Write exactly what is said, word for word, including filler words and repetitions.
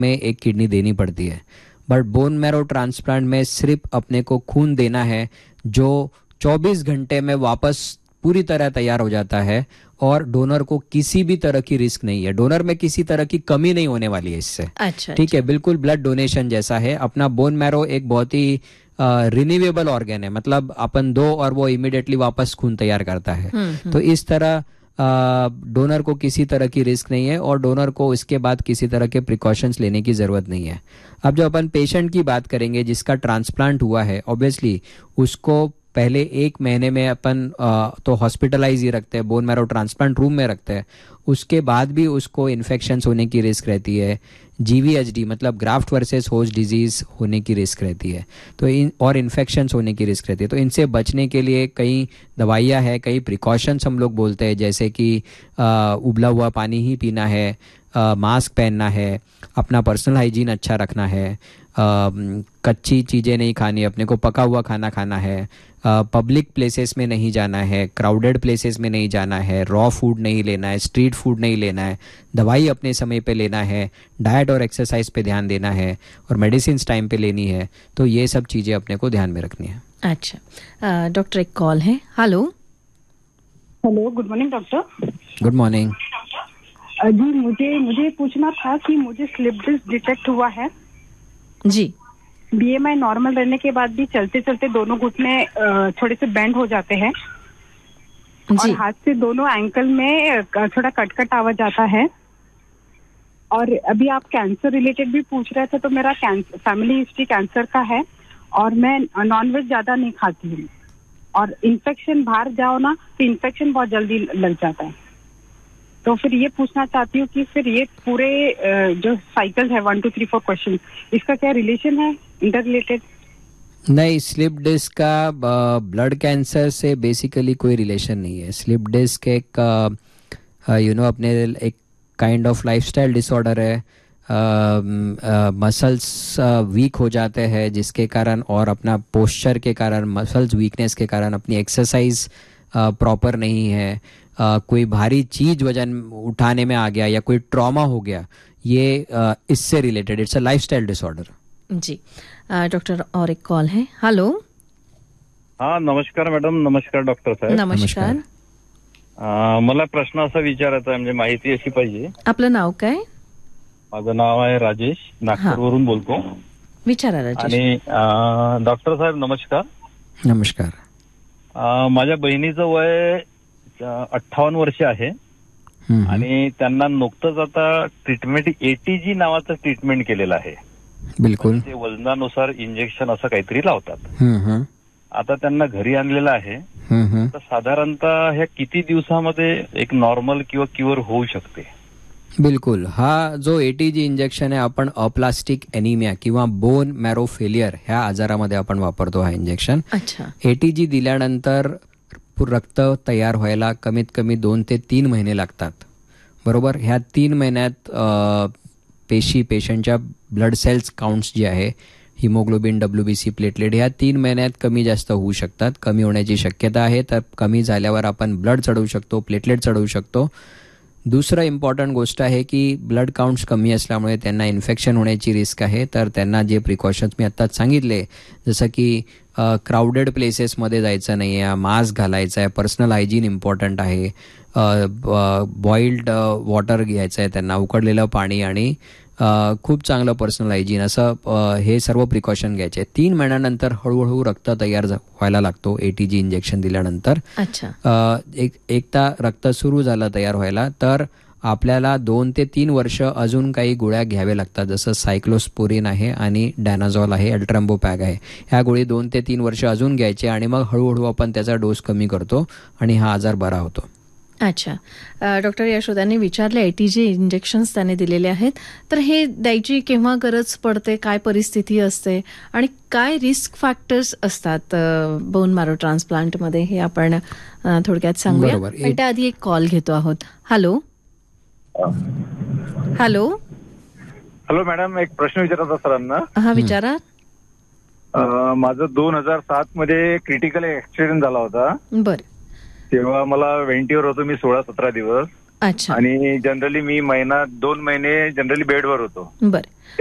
में एक किडनी देनी पड़ती है, बट बोन मैरो ट्रांसप्लांट में सिर्फ अपने को खून देना है जो चौबीस घंटे में वापस पूरी तरह तैयार हो जाता है और डोनर को किसी भी तरह की रिस्क नहीं है, डोनर में किसी तरह की कमी नहीं होने वाली है इससे। अच्छा, ठीक है, बिल्कुल ब्लड डोनेशन जैसा है। अपना बोन मैरो एक बहुत ही रिन्यूएबल ऑर्गन है, मतलब अपन दो और वो इमीडिएटली वापस खून तैयार करता है। तो इस तरह डोनर को किसी तरह की रिस्क नहीं है और डोनर को इसके बाद किसी तरह के प्रिकॉशंस लेने की जरूरत नहीं है। अब जो अपन पेशेंट की बात करेंगे जिसका ट्रांसप्लांट हुआ है, ऑब्वियसली उसको पहले एक महीने में अपन आ, तो हॉस्पिटलाइज ही रखते हैं, बोन मैरो ट्रांसप्लांट रूम में रखते हैं। उसके बाद भी उसको इन्फेक्शंस होने की रिस्क रहती है, जीवीएचडी मतलब ग्राफ्ट वर्सेस होस्ट डिजीज होने की रिस्क रहती है, तो इन और इन्फेक्शंस होने की रिस्क रहती है। तो इनसे बचने के लिए कई दवाइयाँ हैं, कई प्रिकॉशंस हम लोग बोलते हैं, जैसे कि आ, उबला हुआ पानी ही पीना है, आ, मास्क पहनना है, अपना पर्सनल हाइजीन अच्छा रखना है, आ, कच्ची चीज़ें नहीं खानी, अपने को पका हुआ खाना खाना है, पब्लिक uh, प्लेसेस में नहीं जाना है, क्राउडेड प्लेसेस में नहीं जाना है, रॉ फूड नहीं लेना है, स्ट्रीट फूड नहीं लेना है, दवाई अपने समय पे लेना है, डाइट और एक्सरसाइज पे ध्यान देना है और मेडिसिन टाइम पे लेनी है। तो ये सब चीज़ें अपने को ध्यान में रखनी है। अच्छा डॉक्टर, एक कॉल है। Hello hello, good morning doctor. Good morning जी, मुझे मुझे पूछना था कि मुझे स्लिप डिस्क डिटेक्ट हुआ है जी। बीएमआई नॉर्मल रहने के बाद भी चलते चलते दोनों घुटने थोड़े से बेंड हो जाते हैं और हाथ से दोनों एंकल में थोड़ा कटकट आवाज आता है। और अभी आप कैंसर रिलेटेड भी पूछ रहे थे, तो मेरा कैंसर फैमिली हिस्ट्री कैंसर का है और मैं नॉनवेज ज्यादा नहीं खाती हूँ और इन्फेक्शन बाहर जाओ ना तो इन्फेक्शन बहुत जल्दी लग जाता है। तो फिर ये पूछना चाहती हूँ कि फिर ये पूरे जो साइकिल है one two three four question, इसका क्या रिलेशन है, इंटर रिलेटेड? नहीं, स्लिप डिस्क का ब्लड कैंसर से बेसिकली कोई रिलेशन नहीं है। स्लिप डिस्क एक यू नो अपने एक काइंड ऑफ लाइफस्टाइल डिसऑर्डर है। मसल्स वीक हो जाते हैं जिसके कारण और अपना पोस्चर के कारण, मसल्स वीकनेस के कारण अपनी एक्सरसाइज प्रॉपर नहीं है, Uh, कोई भारी चीज वजन उठाने में आ गया या कोई ट्रॉमा हो गया, ये uh, इससे related, it's a lifestyle disorder. Ji doctor, और एक कॉल है। हेलो हा, नमस्कार मॅडम. नमस्कार डॉक्टर साहेब. नमस्कार. मला प्रश्न असा विचारायचा आहे, म्हणजे माहिती अशी पाहिजे. आपलं नाव काय? माझं नाव आहे राजेश, नागपूरवरून बोलतो. विचारा राजेश. आणि डॉक्टर साहेब नमस्कार. नमस्कार. माझ्या बहिणीचं वय अठ्ठावन्न वर्ष आहे आणि त्यांना नुकतंच आता ट्रीटमेंट एटीजी नावाचं ट्रीटमेंट केलेलं आहे. बिलकुल. ते वजनानुसार इंजेक्शन असं काहीतरी लावतात. आता त्यांना घरी आणलेलं आहे. तर साधारणतः ह्या किती दिवसामध्ये एक नॉर्मल किंवा क्युअर होऊ शकते? बिलकुल. हा जो एटीजी इंजेक्शन आहे, आपण अप्लास्टिक एनिमिया किंवा बोन मॅरो फेलियर ह्या आजारामध्ये आपण वापरतो हा इंजेक्शन. अच्छा. एटीजी दिल्यानंतर रक्त तयार व्हायला कमीत कमी दोन ते तीन महिने लागतात, बरोबर. ह्या तीन महिन्यात पेशी पेशंटच्या ब्लड सेल्स काउंट्स जे आहे, हिमोग्लोबिन, डब्ल्यूबीसी, प्लेटलेट, ह्या तीन महिन्यात कमी जास्त होऊ शकतात, कमी होण्याची शक्यता आहे. तर कमी झाल्यावर आपण ब्लड चढवू शकतो, प्लेटलेट चढवू शकतो. दुसरं इम्पॉर्टंट गोष्ट आहे की ब्लड काउंट्स कमी असल्यामुळे त्यांना इन्फेक्शन होण्याची रिस्क आहे. तर त्यांना जे प्रिकॉशन्स मी आत्ताच सांगितले, जसं की क्राउडेड प्लेसेसमध्ये जायचं नाही आहे, मास्क घालायचा आहे, पर्सनल हायजीन इम्पॉर्टंट आहे, बॉइल्ड वॉटर घ्यायचं आहे त्यांना, उकडलेलं पाणी आणि खूप चांगलं पर्सनल हायजीन, असं हे सर्व प्रिकॉशन घ्यायचे. तीन महिन्यानंतर हळूहळू रक्त तयार व्हायला लागतो एटीजी इंजेक्शन दिल्यानंतर. एक एकदा रक्त सुरू झालं तयार व्हायला तर आपल्याला दोन ते तीन वर्ष अजून काही गोळ्या घ्याव्या लागतात, जसं सायक्लोस्पोरिन आहे आणि डॅनाझॉल आहे, अल्ट्राम्बोपॅग आहे. ह्या गोळी दोन ते तीन वर्ष अजून घ्यायचे आणि मग हळूहळू आपण त्याचा डोस कमी करतो आणि हा आजार बरा होतो. अच्छा डॉक्टर, या श्रोत्यांनी विचारले एटीजी इंजेक्शन्स त्याने दिलेले आहेत, तर हे द्यायची केव्हा गरज पडते, काय परिस्थिती असते आणि काय रिस्क फॅक्टर्स असतात बोन मॅरो ट्रान्सप्लांटमध्ये, हे आपण थोडक्यात सांगूया. पण त्याआधी एक कॉल घेतो आहोत. हॅलो हॅलो हॅलो मॅडम, एक प्रश्न विचारायचा सरांना. हा विचारा. माझं दोन हजार सात मध्ये क्रिटिकल ऍक्सिडेंट झाला होता. बर. तेव्हा मला व्हेंटिवर होतो मी सोळा सतरा दिवस. अच्छा. आणि जनरली मी महिना दोन महिने जनरली बेडवर होतो. बरं.